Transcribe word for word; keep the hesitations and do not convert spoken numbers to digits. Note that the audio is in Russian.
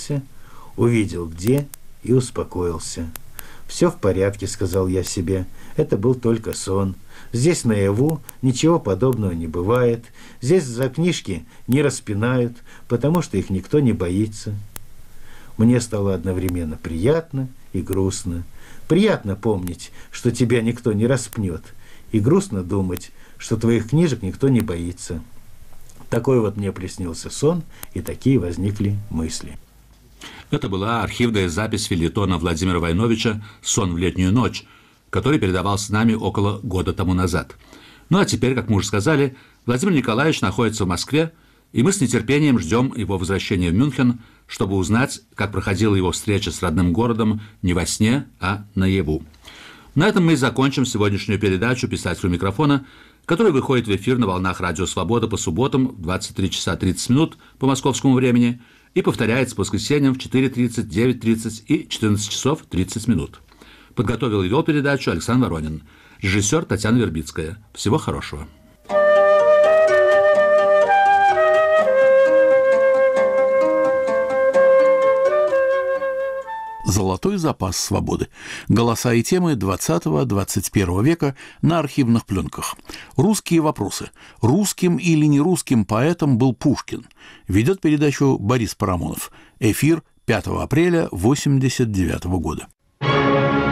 напрягся, увидел где и успокоился. «Все в порядке», — сказал я себе, — «это был только сон. Здесь наяву ничего подобного не бывает. Здесь за книжки не распинают, потому что их никто не боится». Мне стало одновременно приятно и грустно. Приятно помнить, что тебя никто не распнет, и грустно думать, что твоих книжек никто не боится. Такой вот мне приснился сон, и такие возникли мысли. Это была архивная запись фельетона Владимира Войновича «Сон в летнюю ночь», который передавался нами около года тому назад. Ну а теперь, как мы уже сказали, Владимир Николаевич находится в Москве, и мы с нетерпением ждем его возвращения в Мюнхен, чтобы узнать, как проходила его встреча с родным городом не во сне, а наяву. На этом мы и закончим сегодняшнюю передачу «Писателю микрофона», которая выходит в эфир на волнах Радио Свобода по субботам в двадцать три часа тридцать минут по московскому времени и повторяется по воскресеньям в четыре тридцать, девять тридцать и четырнадцать часов тридцать минут. Подготовил и вел передачу Александр Воронин. Режиссер Татьяна Вербицкая. Всего хорошего. Золотой запас свободы. Голоса и темы двадцатого-двадцать первого века на архивных пленках. Русские вопросы. Русским или не русским поэтом был Пушкин. Ведет передачу Борис Парамонов. Эфир пятого апреля восемьдесят девятого года.